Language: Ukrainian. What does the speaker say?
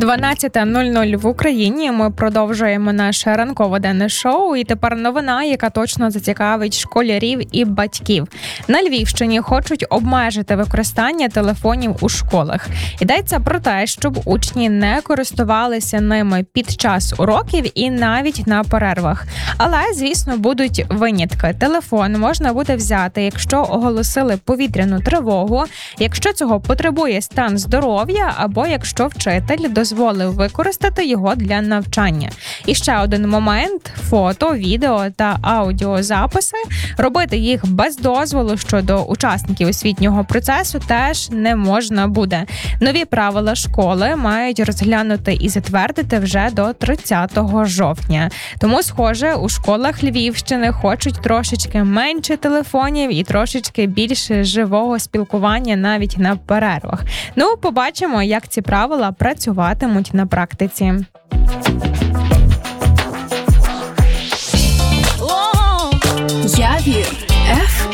12:00 в Україні. Ми продовжуємо наше ранкове денне шоу. І тепер новина, яка точно зацікавить школярів і батьків. На Львівщині хочуть обмежити використання телефонів у школах. Йдеться про те, щоб учні не користувалися ними під час уроків і навіть на перервах. Але, звісно, будуть винятки. Телефон можна буде взяти, якщо оголосили повітряну тривогу, якщо цього потребує стан здоров'я, або якщо вчитель дозволив використати його для навчання. І ще один момент – фото, відео та аудіозаписи. Робити їх без дозволу щодо учасників освітнього процесу теж не можна буде. Нові правила школи мають розглянути і затвердити вже до 30 жовтня. Тому, схоже, у школах Львівщини хочуть трошечки менше телефонів і трошечки більше живого спілкування навіть на перервах. Ну, побачимо, як ці правила працюватимуть на практиці. Я вірю.